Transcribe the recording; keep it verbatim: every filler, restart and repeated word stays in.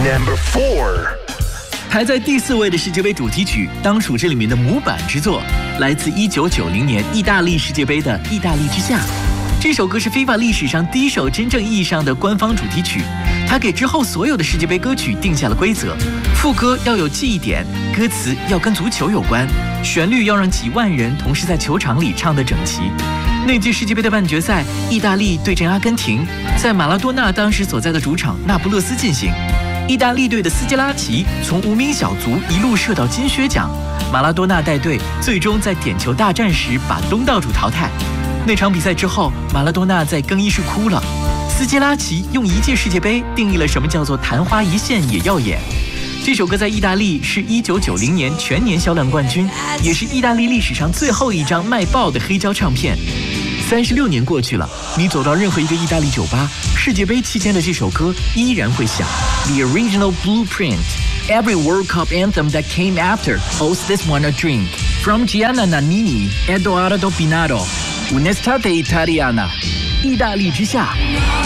Number four， 排在第四位的世界杯主题曲，当属这里面的模板之作，来自一九九零年意大利世界杯的《意大利之夏》。这首歌是 FIFA 历史上第一首真正意义上的官方主题曲，它给之后所有的世界杯歌曲定下了规则：副歌要有记忆点，歌词要跟足球有关，旋律要让几万人同时在球场里唱得整齐。那届世界杯的半决赛，意大利对阵阿根廷，在马拉多纳当时所在的主场那不勒斯进行。意大利队的斯基拉奇从无名小卒一路射到金靴奖，马拉多纳带队最终在点球大战时把东道主淘汰。那场比赛之后，马拉多纳在更衣室哭了。斯基拉奇用一届世界杯定义了什么叫做昙花一现也耀眼。这首歌在意大利是一九九零年全年销量冠军，也是意大利历史上最后一张卖爆的黑胶唱片。三十六年过去了，你走到任何一个意大利酒吧，世界杯期间的这首歌依然会响。The original blueprint, every World Cup anthem that came after owes this one a drink. From Gianna Nannini, Edoardo Pinato, Un'estate italiana. 意大利之夏。